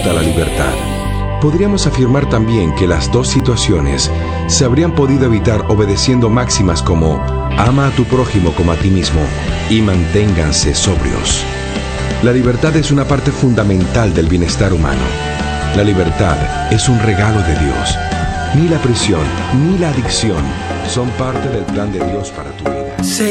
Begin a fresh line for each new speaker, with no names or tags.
hasta la libertad. Podríamos afirmar también que las dos situaciones se habrían podido evitar obedeciendo máximas como ama a tu prójimo como a ti mismo y manténganse sobrios. La libertad es una parte fundamental del bienestar humano. La libertad es un regalo de Dios. Ni la prisión ni la adicción son parte del plan de Dios para tu vida.